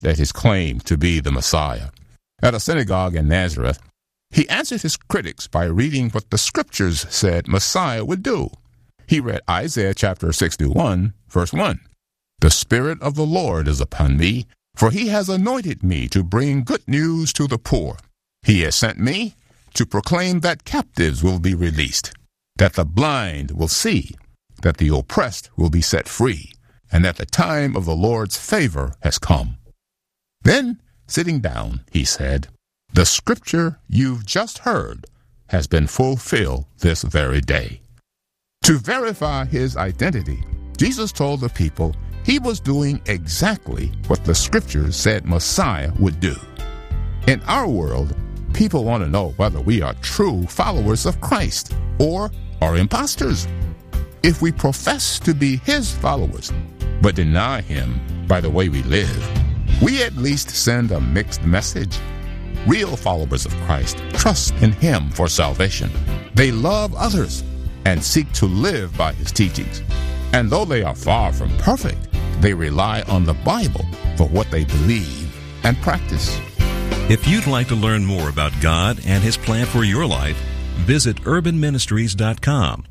at his claim to be the Messiah. At a synagogue in Nazareth, he answered his critics by reading what the scriptures said Messiah would do. He read Isaiah chapter 61, verse 1. "The Spirit of the Lord is upon me, for he has anointed me to bring good news to the poor. He has sent me to proclaim that captives will be released, that the blind will see, that the oppressed will be set free, and that the time of the Lord's favor has come." Then, sitting down, he said, "The scripture you've just heard has been fulfilled this very day." To verify his identity, Jesus told the people he was doing exactly what the scriptures said Messiah would do. In our world, people want to know whether we are true followers of Christ or are imposters. If we profess to be his followers, but deny him by the way we live, we at least send a mixed message. Real followers of Christ trust in him for salvation. They love others and seek to live by his teachings. And though they are far from perfect, they rely on the Bible for what they believe and practice. If you'd like to learn more about God and his plan for your life, visit urbanministries.com.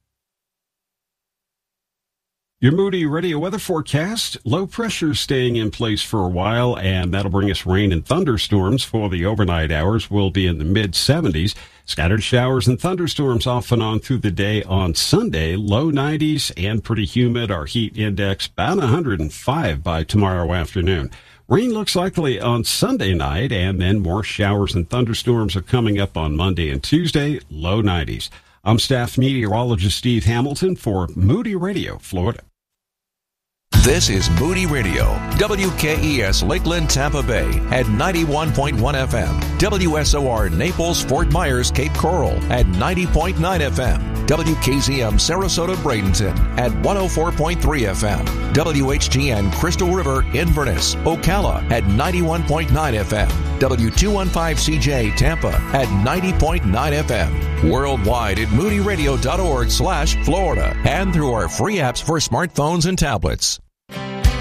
Your Moody Radio weather forecast. Low pressure staying in place for a while, and that'll bring us rain and thunderstorms for the overnight hours. We'll be in the mid-70s. Scattered showers and thunderstorms off and on through the day on Sunday. Low 90s and pretty humid. Our heat index about 105 by tomorrow afternoon. Rain looks likely on Sunday night, and then more showers and thunderstorms are coming up on Monday and Tuesday. Low 90s. I'm staff meteorologist Steve Hamilton for Moody Radio, Florida. This is Moody Radio, WKES Lakeland, Tampa Bay at 91.1 FM, WSOR Naples, Fort Myers, Cape Coral at 90.9 FM, WKZM Sarasota, Bradenton at 104.3 FM, WHGN Crystal River, Inverness, Ocala at 91.9 FM, W215CJ Tampa at 90.9 FM, worldwide at moodyradio.org/Florida, and through our free apps for smartphones and tablets.